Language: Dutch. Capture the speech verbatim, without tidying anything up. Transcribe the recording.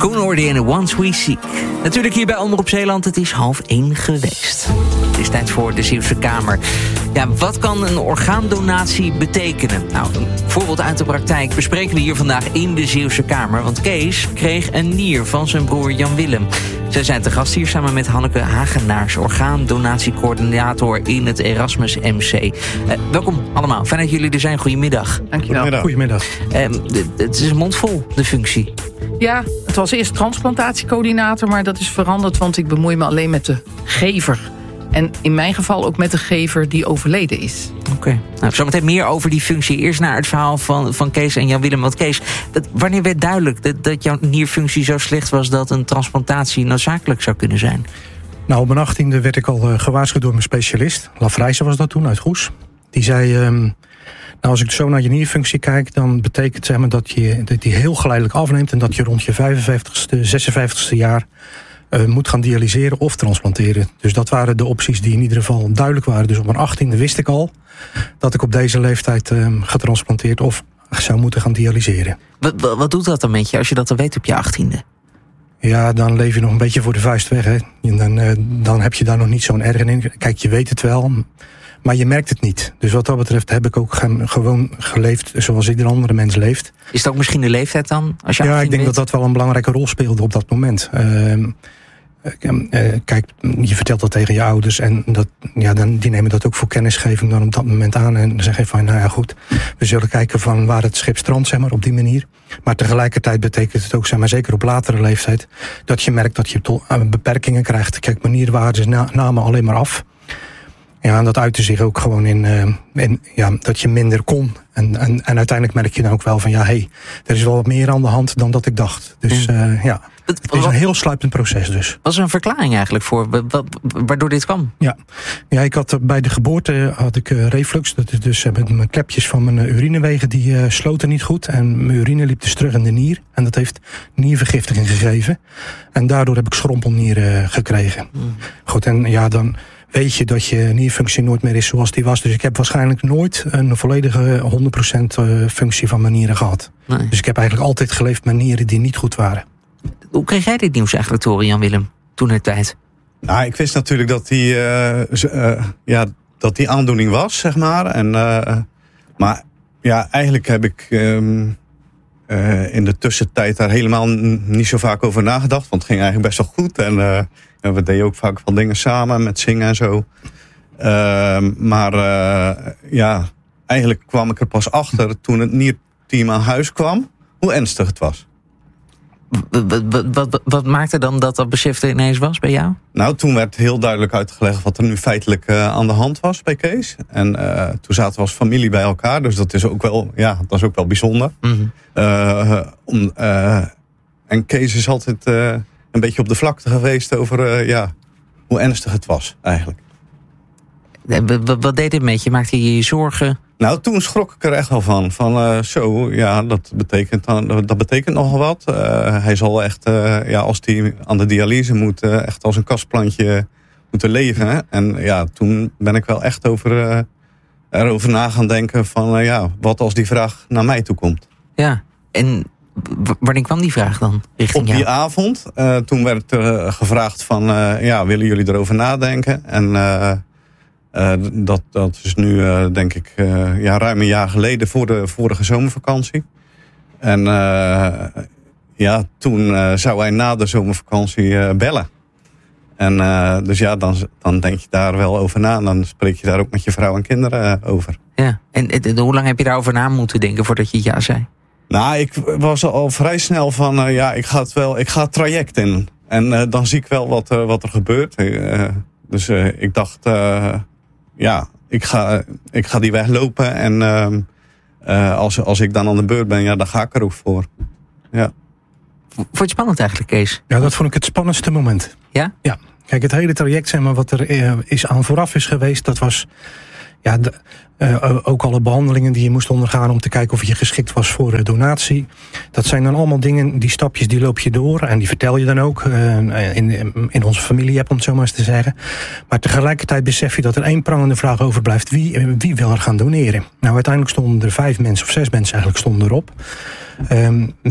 Koen hoorde in Once We Seek. Natuurlijk hier bij Omroep Zeeland, het is half één geweest. Het is tijd voor de Zeeuwse Kamer. Ja, wat kan een orgaandonatie betekenen? Nou, een voorbeeld uit de praktijk bespreken we hier vandaag in de Zeeuwse Kamer. Want Kees kreeg een nier van zijn broer Jan Willem. Zij zijn te gast hier samen met Hanneke Hagenaars, orgaandonatiecoördinator in het Erasmus M C. Uh, welkom allemaal, fijn dat jullie er zijn. Goedemiddag. Dankjewel. Goedemiddag. Uh, het is een mond vol, de functie. Ja, het was eerst transplantatiecoördinator, maar dat is veranderd, want ik bemoei me alleen met de gever. En in mijn geval ook met de gever die overleden is. Oké. Okay. Nou, zometeen meer over die functie. Eerst naar het verhaal van, van Kees en Jan Willem. Want Kees, dat, wanneer werd duidelijk dat, dat jouw nierfunctie zo slecht was dat een transplantatie noodzakelijk zou kunnen zijn? Nou, op mijn achttiende werd ik al uh, gewaarschuwd door mijn specialist. Lafrijzen was dat toen, uit Goes. Die zei, um, nou, als ik zo naar je nierfunctie kijk, dan betekent zeg maar, dat je dat die heel geleidelijk afneemt en dat je rond je vijfenvijftigste, zesenvijftigste jaar Uh, moet gaan dialyseren of transplanteren. Dus dat waren de opties die in ieder geval duidelijk waren. Dus op mijn achttiende wist ik al dat ik op deze leeftijd uh, getransplanteerd of zou moeten gaan dialyseren. Wat, wat, wat doet dat dan met je als je dat dan weet op je achttiende? Ja, dan leef je nog een beetje voor de vuist weg. Hè? En dan, uh, dan heb je daar nog niet zo'n erg in. Kijk, je weet het wel, maar je merkt het niet. Dus wat dat betreft heb ik ook ge- gewoon geleefd zoals ieder andere mens leeft. Is het ook misschien de leeftijd dan? Als je ja, ik denk weet? dat dat wel een belangrijke rol speelde op dat moment. Uh, Kijk, je vertelt dat tegen je ouders en dat, ja, dan, die nemen dat ook voor kennisgeving dan op dat moment aan. En dan zeggen van, nou ja goed, we zullen kijken van waar het schip strandt, zeg maar, op die manier. Maar tegelijkertijd betekent het ook, zeg maar, zeker op latere leeftijd, dat je merkt dat je to- beperkingen krijgt. Kijk, mijn nierwaarden na- namen alleen maar af. Ja, en dat uitte zich ook gewoon in, uh, in ja, dat je minder kon. En, en, en uiteindelijk merk je dan ook wel van, ja, hé, hey, er is wel wat meer aan de hand dan dat ik dacht. Dus uh, ja, het is een heel sluipend proces dus. Was er een verklaring eigenlijk voor, wat, waardoor dit kwam? Ja, ja ik had bij de geboorte had ik uh, reflux. Dat is dus uh, met mijn klepjes van mijn uh, urinewegen, die uh, sloten niet goed. En mijn urine liep dus terug in de nier. En dat heeft niervergiftiging gegeven. En daardoor heb ik schrompelnieren uh, gekregen. Mm. Goed, en ja, dan weet je dat je nierfunctie nooit meer is zoals die was. Dus ik heb waarschijnlijk nooit een volledige honderd procent functie van mijn nieren gehad. Nee. Dus ik heb eigenlijk altijd geleefd met nieren die niet goed waren. Hoe kreeg jij dit nieuws eigenlijk te horen, Jan Willem, toen er tijd? Nou, ik wist natuurlijk dat die, uh, uh, ja, dat die aandoening was, zeg maar. En, uh, maar ja, eigenlijk heb ik um, uh, in de tussentijd daar helemaal n- niet zo vaak over nagedacht. Want het ging eigenlijk best wel goed. En uh, En we deden ook vaak wel dingen samen met zingen en zo. Uh, maar uh, ja, eigenlijk kwam ik er pas achter toen het nierteam aan huis kwam, hoe ernstig het was. Wat, wat, wat, wat maakte dan dat dat besef er ineens was bij jou? Nou, toen werd heel duidelijk uitgelegd wat er nu feitelijk uh, aan de hand was bij Kees. En uh, toen zaten we als familie bij elkaar, dus dat is ook wel, ja, dat is ook wel bijzonder. Mm-hmm. Uh, om, uh, en Kees is altijd Uh, een beetje op de vlakte geweest over uh, ja, hoe ernstig het was eigenlijk. Wat, wat deed dit met je? Maakte je je zorgen? Nou, toen schrok ik er echt wel van. Van uh, zo, ja, dat betekent, dat betekent nogal wat. Uh, hij zal echt, uh, ja, als hij aan de dialyse moet, uh, echt als een kastplantje moeten leven. Hè? En ja, toen ben ik wel echt over, uh, erover na gaan denken van, uh, ja, wat als die vraag naar mij toe komt. Ja, en w- wanneer kwam die vraag dan richting jou? Op die avond, uh, toen werd er uh, gevraagd van, uh, ja, willen jullie erover nadenken? En uh, uh, dat, dat is nu, uh, denk ik, uh, ja, ruim een jaar geleden voor de vorige zomervakantie. En uh, ja, toen uh, zou hij na de zomervakantie uh, bellen. En uh, dus ja, dan, dan denk je daar wel over na. En dan spreek je daar ook met je vrouw en kinderen uh, over. Ja, en, en hoe lang heb je daarover na moeten denken voordat je ja zei? Nou, ik was al vrij snel van, uh, ja, ik ga het wel, ik ga het traject in. En uh, dan zie ik wel wat, uh, wat er gebeurt. Uh, dus uh, ik dacht, uh, ja, ik ga, ik ga die weg lopen. En uh, uh, als, als ik dan aan de beurt ben, ja, dan ga ik er ook voor. Ja. Vond je het spannend eigenlijk, Kees? Ja, dat vond ik het spannendste moment. Ja? Ja. Kijk, het hele traject, zeg maar, wat er uh, is aan vooraf is geweest, dat was, ja, de, uh, ook alle behandelingen die je moest ondergaan om te kijken of je geschikt was voor uh, donatie. Dat zijn dan allemaal dingen, die stapjes die loop je door en die vertel je dan ook uh, in, in onze familie-app, om het zo maar eens te zeggen. Maar tegelijkertijd besef je dat er één prangende vraag overblijft. Wie, wie wil er gaan doneren? Nou, uiteindelijk stonden er vijf mensen of zes mensen eigenlijk stonden erop. Um,